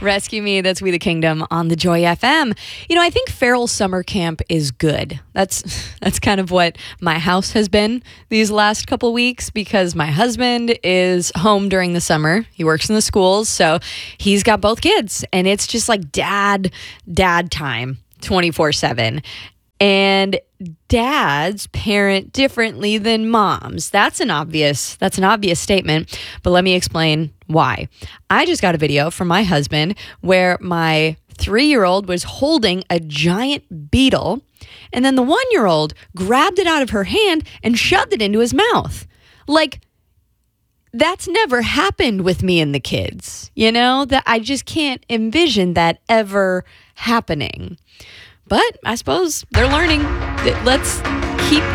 Rescue Me, that's We the Kingdom on the Joy FM. You know, I think feral summer camp is good. That's kind of what my house has been these last couple weeks because my husband is home during the summer. He works in the schools, so he's got both kids, and it's just like dad time 24/7. And dads parent differently than moms. That's an obvious statement, but let me explain why. I just got a video from my husband where my 3-year-old was holding a giant beetle, and then the 1-year-old grabbed it out of her hand and shoved it into his mouth. Like, that's never happened with me and the kids, you know? That I just can't envision that ever happening. But I suppose they're learning. Let's keep